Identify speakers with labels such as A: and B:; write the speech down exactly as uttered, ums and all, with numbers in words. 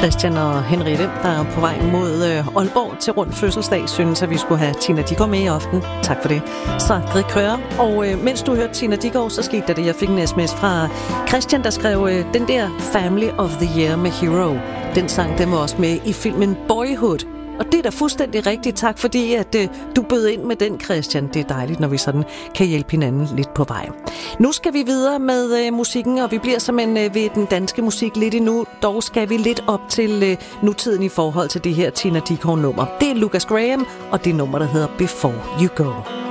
A: Christian og Henriette, der er på vej mod øh, Aalborg til rundt fødselsdag, synes at vi skulle have Tina Dickow med i aften. Tak for det. Så Gry Kører. Og øh, mens du hørte Tina Dickow, så skete der det. Jeg fik en sms fra Christian, der skrev øh, den der Family of the Year med Hero. Den sang, den var også med i filmen Boyhood. Og det er da fuldstændig rigtigt. Tak fordi, at øh, du bød ind med den, Christian. Det er dejligt, når vi sådan kan hjælpe hinanden lidt på vej. Nu skal vi videre med øh, musikken, og vi bliver simpelthen øh, ved den danske musik lidt endnu. Dog skal vi lidt op til øh, nutiden i forhold til det her Tina Dickow-nummer. Det er Lucas Graham, og det nummer, der hedder Before You Go.